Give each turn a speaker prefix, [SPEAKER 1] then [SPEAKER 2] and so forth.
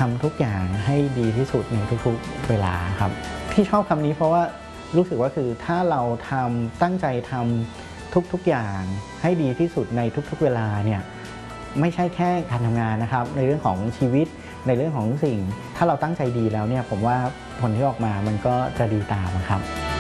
[SPEAKER 1] ำทุกอย่างให้ดีที่สุดในทุกๆเวลาครับที่ชอบคำนี้เพราะว่ารู้สึกว่าคือถ้าเราตั้งใจทำทุกๆอย่างให้ดีที่สุดในทุกๆเวลาเนี่ยไม่ใช่แค่การทำงานนะครับในเรื่องของชีวิตในเรื่องของสิ่งถ้าเราตั้งใจดีแล้วเนี่ยผมว่าผลที่ออกมามันก็จะดีตามครับ